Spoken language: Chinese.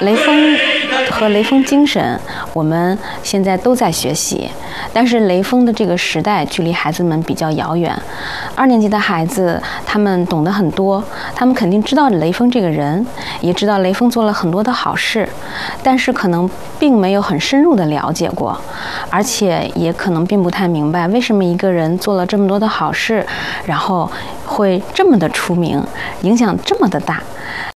雷锋和雷锋精神，我们现在都在学习，但是雷锋的这个时代距离孩子们比较遥远。2年级的孩子，他们懂得很多，他们肯定知道雷锋这个人，也知道雷锋做了很多的好事，但是可能并没有很深入的了解过，而且也可能并不太明白为什么一个人做了这么多的好事，然后会这么的出名，影响这么的大。